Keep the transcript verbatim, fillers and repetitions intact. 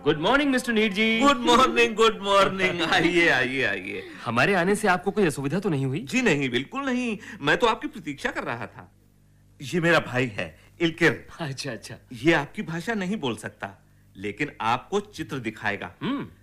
Good morning mister NEET जी। Good morning, good morning. आइए आइए आइए। हमारे आने से आपको कोई असुविधा तो नहीं हुई? जी नहीं, बिल्कुल नहीं। मैं तो आपकी प्रतीक्षा कर रहा था। ये मेरा भाई है इल्किर। अच्छा अच्छा। ये आपकी भाषा नहीं बोल सकता, लेकिन आपको चित्र दिखाएगा। हम्म